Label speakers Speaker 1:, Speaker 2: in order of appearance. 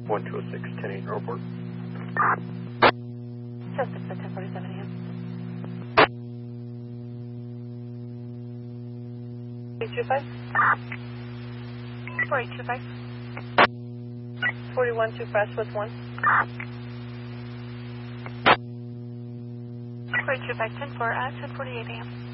Speaker 1: 1206, 10-8 airport.
Speaker 2: Suspect at 10:47 a.m. 825? 4825. 41 too fast with 1. 4825, 10-4, 10:48 a.m.